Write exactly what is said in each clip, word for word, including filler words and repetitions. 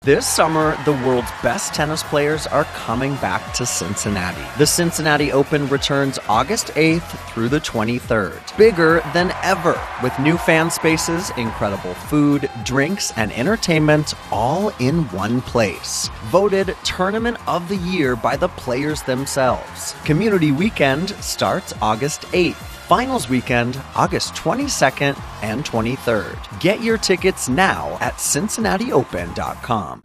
This summer, the world's best tennis players are coming back to Cincinnati. The Cincinnati Open returns August eighth through the twenty-third. Bigger than ever, with new fan spaces, incredible food, drinks, and entertainment all in one place. Voted Tournament of the Year by the players themselves. Community Weekend starts August eighth. Finals weekend, August twenty-second and twenty-third. Get your tickets now at cincinnati open dot com.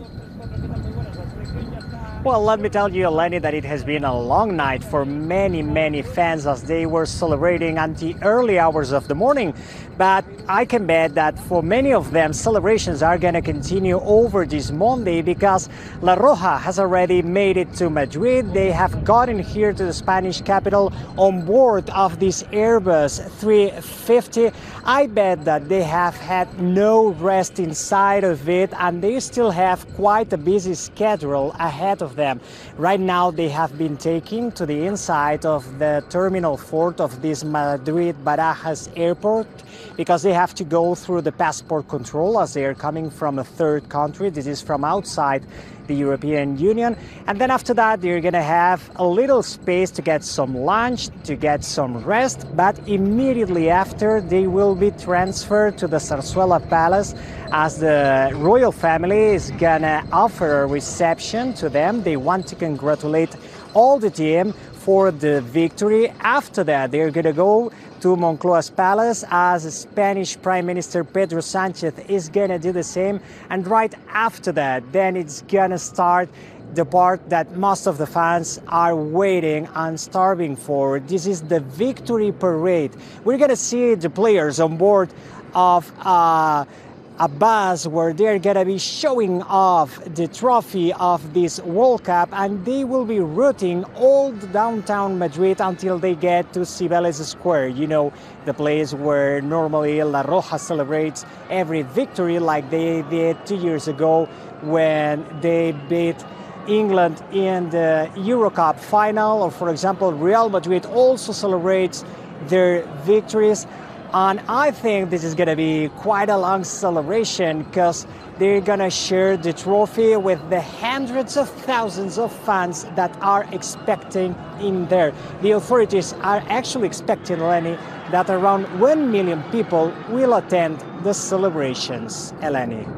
Well, let me tell you, Lenny, that it has been a long night for many, many fans as they were celebrating until the early hours of the morning. But I can bet that for many of them, celebrations are going to continue over this Monday because La Roja has already made it to Madrid. They have gotten here to the Spanish capital on board of this Airbus three fifty. I bet that they have had no rest inside of it, and they still have quite a busy schedule ahead of them. Right now, they have been taken to the inside of the Terminal four of this Madrid Barajas airport because they have to go through the passport control as they are coming from a third country. This is from outside the European Union. And then after that, they're going to have a little space to get some lunch, to get some rest. But immediately after, they will be transferred to the Zarzuela Palace as the royal family is going to offer a reception to them. They want to congratulate all the team for the victory. After that, they're going to go to Moncloa's palace as Spanish Prime Minister Pedro Sanchez is going to do the same. And right after that, then it's going to start the part that most of the fans are waiting and starving for. This is the victory parade. We're going to see the players on board of uh, a bus where they're going to be showing off the trophy of this World Cup, and they will be routing all the downtown Madrid until they get to Cibeles Square, you know, the place where normally La Roja celebrates every victory, like they did two years ago when they beat England in the Euro Cup final, or for example, Real Madrid also celebrates their victories. And I think this is going to be quite a long celebration because they're going to share the trophy with the hundreds of thousands of fans that are expecting in there. The authorities are actually expecting, Eleni, that around one million people will attend the celebrations. Eleni.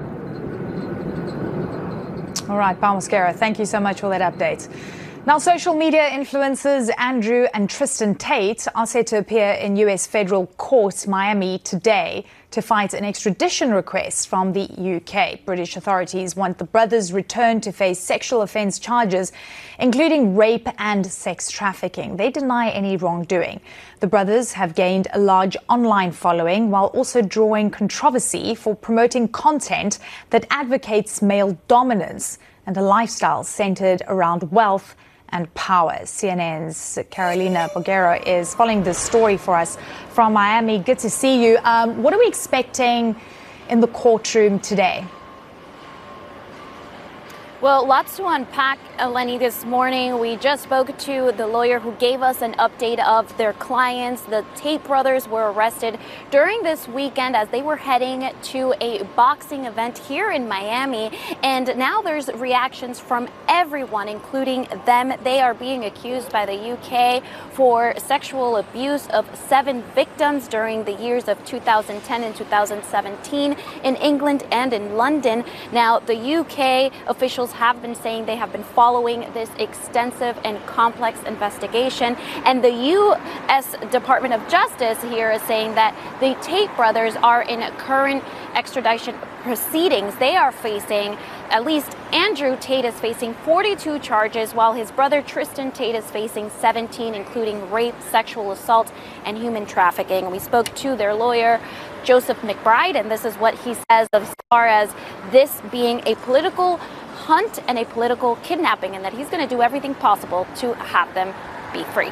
All right, Pau Mosquera, thank you so much for that update. Now, social media influencers Andrew and Tristan Tate are set to appear in U S federal court Miami today to fight an extradition request from the U K. British authorities want the brothers returned to face sexual offence charges, including rape and sex trafficking. They deny any wrongdoing. The brothers have gained a large online following while also drawing controversy for promoting content that advocates male dominance and a lifestyle centered around wealth and power. C N N's Carolina Boguero is following this story for us from Miami. Good to see you. Um, what are we expecting in the courtroom today? Well, lots to unpack, Eleni, this morning. We just spoke to the lawyer who gave us an update of their clients. The Tate brothers were arrested during this weekend as they were heading to a boxing event here in Miami. And now there's reactions from everyone, including them. They are being accused by the U K for sexual abuse of seven victims during the years of two thousand ten and two thousand seventeen in England and in London. Now, the U K officials have been saying they have been following this extensive and complex investigation. And the U S Department of Justice here is saying that the Tate brothers are in current extradition proceedings. They are facing, at least Andrew Tate is facing forty-two charges, while his brother Tristan Tate is facing seventeen, including rape, sexual assault, and human trafficking. We spoke to their lawyer, Joseph McBride, and this is what he says as far as this being a political hunt and a political kidnapping, and that he's going to do everything possible to have them be free.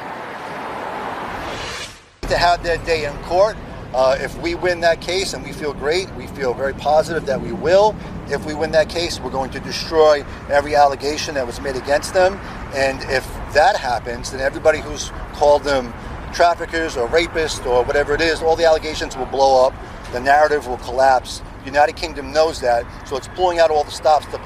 To have that day in court, uh, if we win that case, and we feel great, we feel very positive that we will. If we win that case, we're going to destroy every allegation that was made against them. And if that happens, then everybody who's called them traffickers or rapists or whatever it is, all the allegations will blow up. The narrative will collapse. The United Kingdom knows that, so it's pulling out all the stops to